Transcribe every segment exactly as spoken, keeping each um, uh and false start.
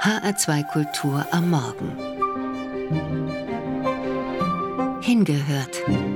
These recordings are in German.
H R zwei Kultur am Morgen. Hingehört.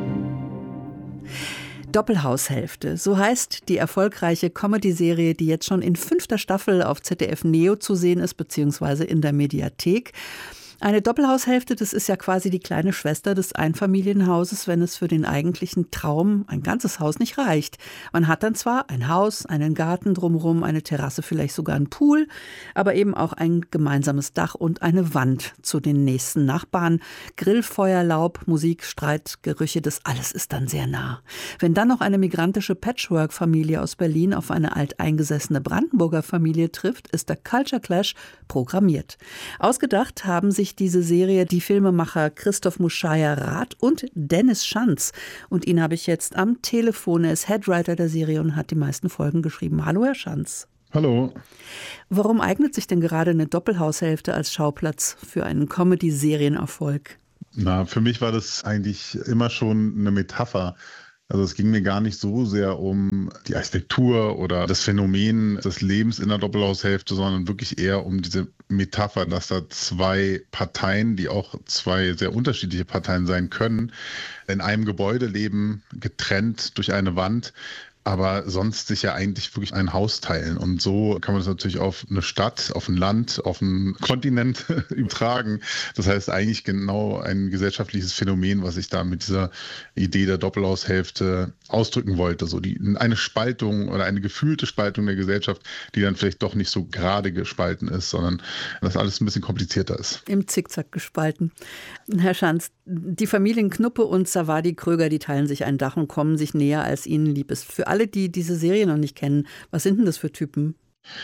Doppelhaushälfte, so heißt die erfolgreiche Comedy-Serie, die jetzt schon in fünfter Staffel auf Z D F Neo zu sehen ist, beziehungsweise in der Mediathek. Eine Doppelhaushälfte, das ist ja quasi die kleine Schwester des Einfamilienhauses, wenn es für den eigentlichen Traum, ein ganzes Haus, nicht reicht. Man hat dann zwar ein Haus, einen Garten drumherum, eine Terrasse, vielleicht sogar einen Pool, aber eben auch ein gemeinsames Dach und eine Wand zu den nächsten Nachbarn. Grill, Feuer, Laub, Musik, Streit, Gerüche, das alles ist dann sehr nah. Wenn dann noch eine migrantische Patchwork-Familie aus Berlin auf eine alteingesessene Brandenburger Familie trifft, ist der Culture Clash programmiert. Ausgedacht haben sich diese Serie die Filmemacher Christoph Muschaya-Rath und Dennis Schanz. Und ihn habe ich jetzt am Telefon. Er ist Headwriter der Serie und hat die meisten Folgen geschrieben. Hallo, Herr Schanz. Hallo. Warum eignet sich denn gerade eine Doppelhaushälfte als Schauplatz für einen Comedy-Serienerfolg? Na, für mich war das eigentlich immer schon eine Metapher. Also es ging mir gar nicht so sehr um die Architektur oder das Phänomen des Lebens in der Doppelhaushälfte, sondern wirklich eher um diese Metapher, dass da zwei Parteien, die auch zwei sehr unterschiedliche Parteien sein können, in einem Gebäude leben, getrennt durch eine Wand, aber sonst sich ja eigentlich wirklich ein Haus teilen. Und so kann man das natürlich auf eine Stadt, auf ein Land, auf einen Kontinent übertragen. Das heißt eigentlich genau ein gesellschaftliches Phänomen, was ich da mit dieser Idee der Doppelhaushälfte ausdrücken wollte. So die, eine Spaltung oder eine gefühlte Spaltung der Gesellschaft, die dann vielleicht doch nicht so gerade gespalten ist, sondern dass alles ein bisschen komplizierter ist. Im Zickzack gespalten. Herr Schanz, die Familien Knuppe und Zawadi Kröger, die teilen sich ein Dach und kommen sich näher, als ihnen lieb ist. Für alle, die diese Serie noch nicht kennen, was sind denn das für Typen?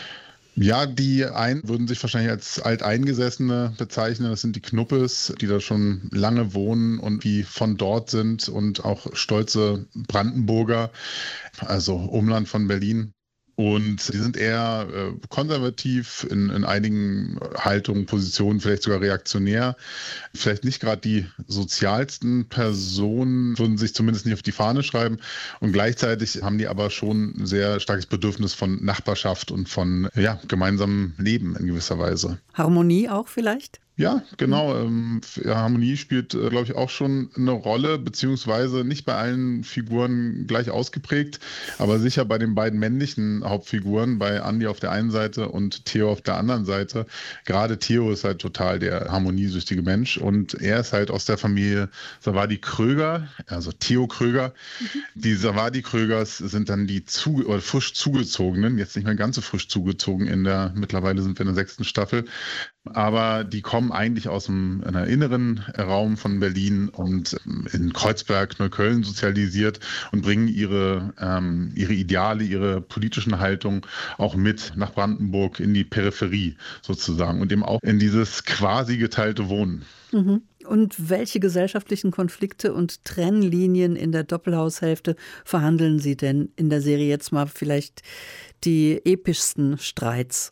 Ja, die einen würden sich wahrscheinlich als Alteingesessene bezeichnen. Das sind die Knuppes, die da schon lange wohnen und die von dort sind und auch stolze Brandenburger, also Umland von Berlin. Und die sind eher äh, konservativ, in, in einigen Haltungen, Positionen vielleicht sogar reaktionär. Vielleicht nicht gerade die sozialsten Personen, würden sich zumindest nicht auf die Fahne schreiben. Und gleichzeitig haben die aber schon ein sehr starkes Bedürfnis von Nachbarschaft und von ja, gemeinsamem Leben in gewisser Weise. Harmonie auch vielleicht? Ja, genau. Ähm, Harmonie spielt, äh, glaube ich, auch schon eine Rolle, beziehungsweise nicht bei allen Figuren gleich ausgeprägt, aber sicher bei den beiden männlichen Hauptfiguren, bei Andi auf der einen Seite und Theo auf der anderen Seite. Gerade Theo ist halt total der harmoniesüchtige Mensch und er ist halt aus der Familie Zawadi Kröger, also Theo Kröger. Mhm. Die Zawadi Krögers sind dann die zu, oder frisch zugezogenen, jetzt nicht mehr ganz so frisch zugezogen in der, mittlerweile sind wir in der sechsten Staffel, aber die kommen eigentlich aus dem inneren Raum von Berlin und in Kreuzberg, Neukölln sozialisiert und bringen ihre, ähm, ihre Ideale, ihre politischen Haltungen auch mit nach Brandenburg in die Peripherie sozusagen und eben auch in dieses quasi geteilte Wohnen. Mhm. Und welche gesellschaftlichen Konflikte und Trennlinien in der Doppelhaushälfte verhandeln Sie denn in der Serie? Jetzt mal vielleicht die epischsten Streits.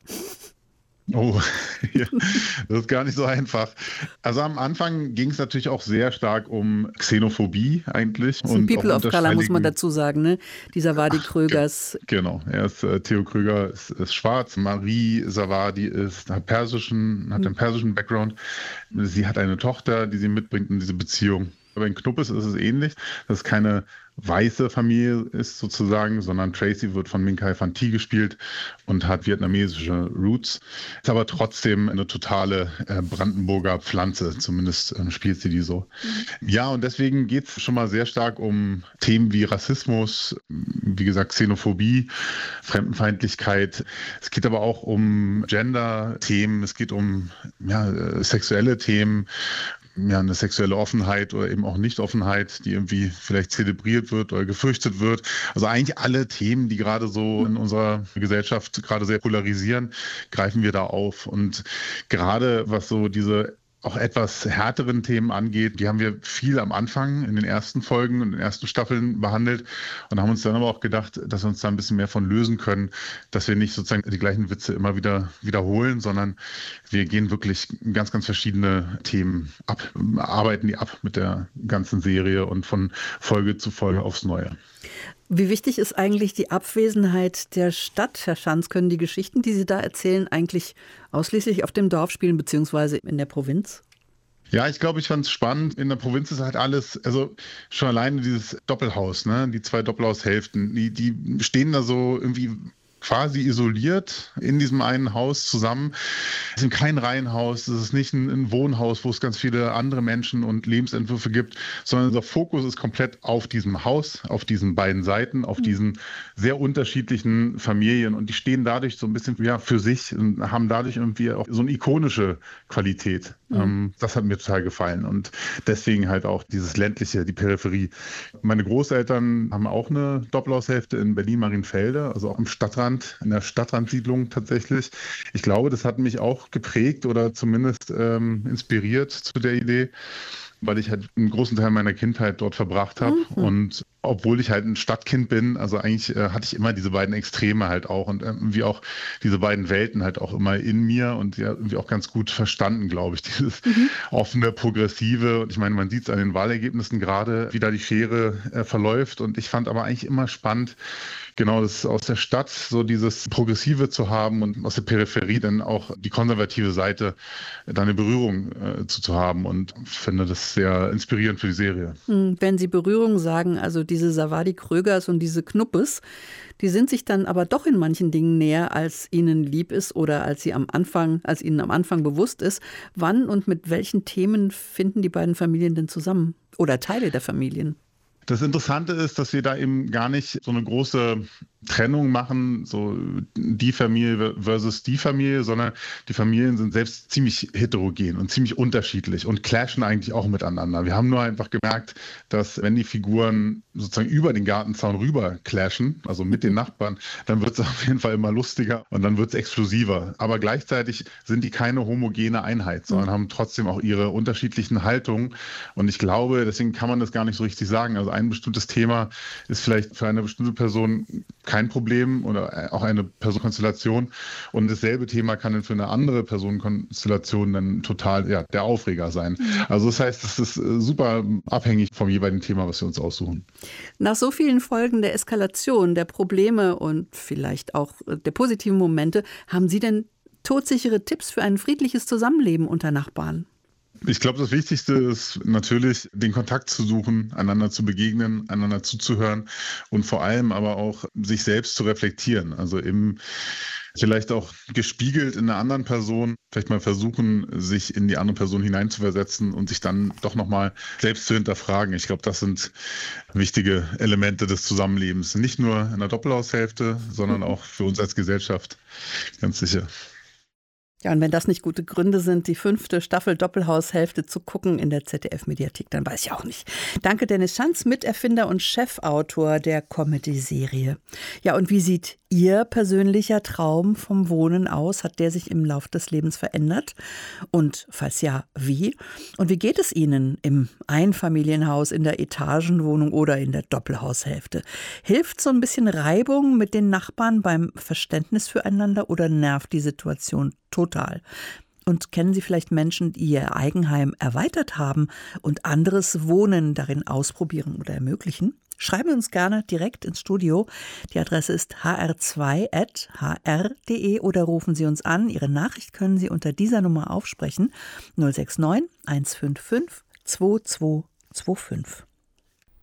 Oh, ja, das ist gar nicht so einfach. Also am Anfang ging es natürlich auch sehr stark um Xenophobie eigentlich. Das ist ein People of Color, muss man dazu sagen, ne? Dieser Zawadi Krögers. Genau, er ist äh, Theo Kröger, ist, ist schwarz. Marie Zawadi ist, hat persischen, hat einen persischen Background. Sie hat eine Tochter, die sie mitbringt in diese Beziehung. Aber in Knuppes ist es ähnlich. Das ist keine weiße Familie ist sozusagen, sondern Tracy wird von Minh-Kai Phan Thi gespielt und hat vietnamesische Roots. Ist aber trotzdem eine totale äh, Brandenburger Pflanze, zumindest äh, spielt sie die so. Mhm. Ja, und deswegen geht es schon mal sehr stark um Themen wie Rassismus, wie gesagt Xenophobie, Fremdenfeindlichkeit. Es geht aber auch um Gender-Themen, es geht um ja, äh, sexuelle Themen, ja, eine sexuelle Offenheit oder eben auch Nicht-Offenheit, die irgendwie vielleicht zelebriert wird oder gefürchtet wird. Also eigentlich alle Themen, die gerade so in unserer Gesellschaft gerade sehr polarisieren, greifen wir da auf. Und gerade was so diese auch etwas härteren Themen angeht, die haben wir viel am Anfang in den ersten Folgen und in den ersten Staffeln behandelt und haben uns dann aber auch gedacht, dass wir uns da ein bisschen mehr von lösen können, dass wir nicht sozusagen die gleichen Witze immer wieder wiederholen, sondern wir gehen wirklich ganz, ganz verschiedene Themen ab, arbeiten die ab mit der ganzen Serie und von Folge zu Folge aufs Neue. Wie wichtig ist eigentlich die Abwesenheit der Stadt, Herr Schanz? Können die Geschichten, die Sie da erzählen, eigentlich ausschließlich auf dem Dorf spielen, beziehungsweise in der Provinz? Ja, ich glaube, ich fand es spannend. In der Provinz ist halt alles, also schon alleine dieses Doppelhaus, ne, die zwei Doppelhaushälften, die, die stehen da so irgendwie quasi isoliert in diesem einen Haus zusammen. Es ist kein Reihenhaus, es ist nicht ein, ein Wohnhaus, wo es ganz viele andere Menschen und Lebensentwürfe gibt, sondern der Fokus ist komplett auf diesem Haus, auf diesen beiden Seiten, auf diesen sehr unterschiedlichen Familien, und die stehen dadurch so ein bisschen ja, für sich und haben dadurch irgendwie auch so eine ikonische Qualität. Mhm. Ähm, das hat mir total gefallen, und deswegen halt auch dieses ländliche, die Peripherie. Meine Großeltern haben auch eine Doppelhaushälfte in Berlin-Marienfelde, also auch im Stadtrand, in der Stadtrandsiedlung tatsächlich. Ich glaube, das hat mich auch geprägt oder zumindest ähm, inspiriert zu der Idee, weil ich halt einen großen Teil meiner Kindheit dort verbracht habe. Mhm. Und obwohl ich halt ein Stadtkind bin, also eigentlich äh, hatte ich immer diese beiden Extreme halt auch und irgendwie auch diese beiden Welten halt auch immer in mir und ja irgendwie auch ganz gut verstanden, glaube ich, dieses mhm. offene, progressive. Und ich meine, man sieht es an den Wahlergebnissen gerade, wie da die Schere äh, verläuft. Und ich fand aber eigentlich immer spannend, genau, das aus der Stadt so dieses Progressive zu haben und aus der Peripherie dann auch die konservative Seite da eine Berührung äh, zu, zu haben, und finde das sehr inspirierend für die Serie. Wenn Sie Berührung sagen, also diese Zawadi-Krögers und diese Knuppes, die sind sich dann aber doch in manchen Dingen näher, als ihnen lieb ist oder als sie am Anfang, als ihnen am Anfang bewusst ist. Wann und mit welchen Themen finden die beiden Familien denn zusammen? Oder Teile der Familien? Das Interessante ist, dass wir da eben gar nicht so eine große Trennung machen, so die Familie versus die Familie, sondern die Familien sind selbst ziemlich heterogen und ziemlich unterschiedlich und clashen eigentlich auch miteinander. Wir haben nur einfach gemerkt, dass wenn die Figuren sozusagen über den Gartenzaun rüber clashen, also mit den Nachbarn, dann wird es auf jeden Fall immer lustiger und dann wird es explosiver. Aber gleichzeitig sind die keine homogene Einheit, sondern haben trotzdem auch ihre unterschiedlichen Haltungen. Und ich glaube, deswegen kann man das gar nicht so richtig sagen. Also ein bestimmtes Thema ist vielleicht für eine bestimmte Person kein Problem oder auch eine Personenkonstellation, und dasselbe Thema kann dann für eine andere Personenkonstellation dann total ja, der Aufreger sein. Also das heißt, es ist super abhängig vom jeweiligen Thema, was wir uns aussuchen. Nach so vielen Folgen der Eskalation, der Probleme und vielleicht auch der positiven Momente, haben Sie denn todsichere Tipps für ein friedliches Zusammenleben unter Nachbarn? Ich glaube, das Wichtigste ist natürlich, den Kontakt zu suchen, einander zu begegnen, einander zuzuhören und vor allem aber auch sich selbst zu reflektieren. Also eben vielleicht auch gespiegelt in einer anderen Person, vielleicht mal versuchen, sich in die andere Person hineinzuversetzen und sich dann doch nochmal selbst zu hinterfragen. Ich glaube, das sind wichtige Elemente des Zusammenlebens. Nicht nur in der Doppelhaushälfte, sondern auch für uns als Gesellschaft, ganz sicher. Ja, und wenn das nicht gute Gründe sind, die fünfte Staffel Doppelhaushälfte zu gucken in der Z D F-Mediathek, dann weiß ich auch nicht. Danke, Dennis Schanz, Miterfinder und Chefautor der Comedy-Serie. Ja, und wie sieht Ihr persönlicher Traum vom Wohnen aus? Hat der sich im Laufe des Lebens verändert? Und falls ja, wie? Und wie geht es Ihnen im Einfamilienhaus, in der Etagenwohnung oder in der Doppelhaushälfte? Hilft so ein bisschen Reibung mit den Nachbarn beim Verständnis füreinander oder nervt die Situation total? Und kennen Sie vielleicht Menschen, die ihr Eigenheim erweitert haben und anderes Wohnen darin ausprobieren oder ermöglichen? Schreiben Sie uns gerne direkt ins Studio. Die Adresse ist h r zwei at h r punkt d e oder rufen Sie uns an. Ihre Nachricht können Sie unter dieser Nummer aufsprechen. null sechs neun eins fünf fünf zwei zwei zwei fünf.